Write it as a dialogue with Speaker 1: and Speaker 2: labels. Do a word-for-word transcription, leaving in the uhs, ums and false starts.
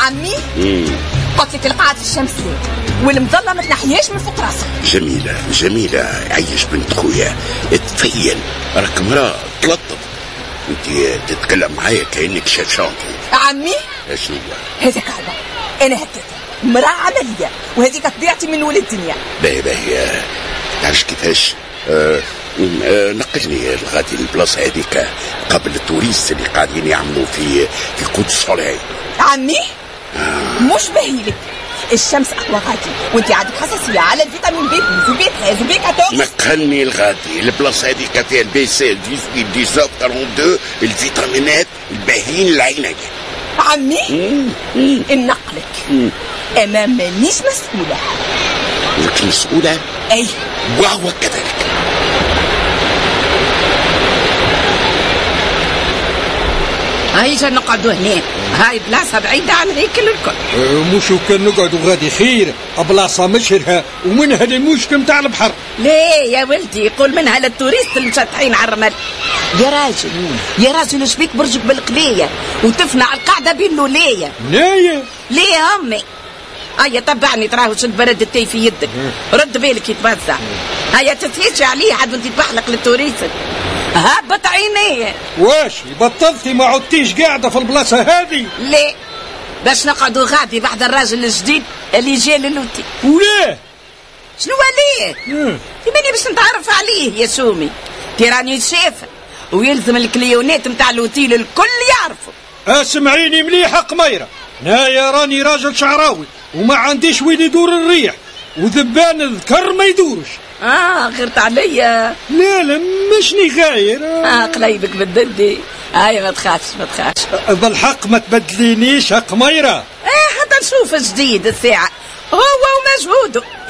Speaker 1: عمي قلت لك القاعة الشمسية والمظلة ما تنحياش من فوق راسك.
Speaker 2: جميلة جميلة، عيش بنت خويا، اتفين راك مرا تلطف، انت تتكلم معايا كأنك شاف شانطي.
Speaker 1: عمي
Speaker 2: اشنو
Speaker 1: هذاك هو، انا هكاك مرا عملية وهذيك طبيعتي من ولد الدنيا.
Speaker 2: باهي باهي، تعرفش كيفاش أه أه نقلني الغادي البلاصة هذيك قبل التوريست اللي قاعدين يعملوا في في كوت سولي.
Speaker 1: عمي آه. مش باهيلك الشمس اقوى غادي وانت عندك حساسيه على الفيتامين بي في بي ثلاثة وبي أربعطاش.
Speaker 2: نقلني الغادي البلاصه هذيك فيها البي سي ثمانية عشر تسعة اثنين اثنين الفيتامينات الباهيين لعينك.
Speaker 1: عمي نقلك انا مانيش مسؤوله.
Speaker 2: لك مسؤوله؟
Speaker 1: اي
Speaker 2: وهو كذلك.
Speaker 3: هاي جا نقعدوا هنا، هاي بلاصة بعيدة عن هيكل الكل.
Speaker 4: أه مش كان نقعدوا غادي خير، بلاصة مشهرها ومنها للمشكل متاع البحر.
Speaker 3: ليه يا ولدي يقول منها للتوريست المشطحين على الرمل. يا راجل يا راجل اش بيك برجك بالقلية وتفنى على القاعدة بين لولية.
Speaker 4: ليه؟
Speaker 3: ليه يا أمي؟ هيا تبعني تراهو شد برد التي في يدك، رد بالك يتوزع. هيا تتهيش عليه حد وانت تبحلق للتوريست. هبط عينيه.
Speaker 4: واش بطلتي ما عدتيش قاعدة في البلاصة هذه؟
Speaker 3: ليه؟ باش نقعدوا غادي بعد الراجل الجديد اللي جاء للوتي.
Speaker 4: وليه؟
Speaker 3: شنو ليه؟ يبني باش نتعرف عليه يا سومي، تيراني شافه ويلزم الكليونات متاع الوتيل الكل يعرفوا.
Speaker 4: اسمعيني مليحة قميرة، نايا راني راجل شعراوي وما عنديش وين يدور الريح وذبان الذكر ما يدورش.
Speaker 3: اه غيرت عليا.
Speaker 4: لا لا مشني غاير.
Speaker 3: اه قليبك بالددي. هاي ما تخافش ما تخافش
Speaker 4: بالحق ما تبدلينيش قميرة.
Speaker 3: ايه حتى نشوف جديد الساعة هو ومجهوده.